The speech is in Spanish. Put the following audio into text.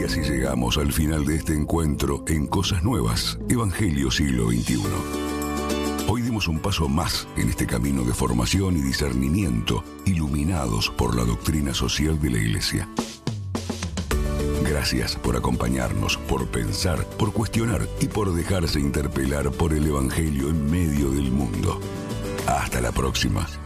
Y así llegamos al final de este encuentro en Cosas Nuevas, Evangelio Siglo XXI. Hoy dimos un paso más en este camino de formación y discernimiento, iluminados por la doctrina social de la Iglesia. Gracias por acompañarnos, por pensar, por cuestionar y por dejarse interpelar por el Evangelio en medio del mundo. Hasta la próxima.